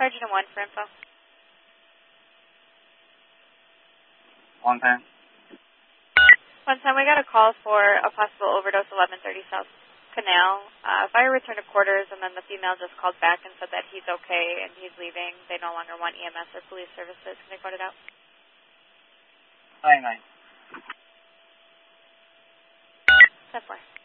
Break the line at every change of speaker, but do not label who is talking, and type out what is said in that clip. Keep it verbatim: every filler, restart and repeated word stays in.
Sergeant and one for info.
One time.
One time we got a call for a possible overdose, eleven thirty South Canal. Uh, fire returned to quarters, and then the female just called back and said that he's okay and he's leaving. They no longer want E M S or police services. Can they quote it out?
Nine nine.
ten four.